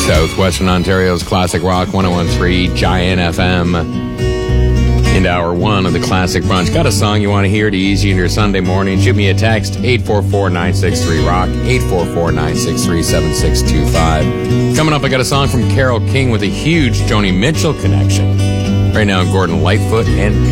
Southwestern Ontario's Classic Rock 101.3 Giant FM. Into hour one of the Classic Brunch. Got a song you want to hear to ease you into your Sunday morning? Shoot me a text, 844-963-ROCK, 844-963-7625. Coming up, I got a song from Carole King with a huge Joni Mitchell connection. Right now, Gordon Lightfoot and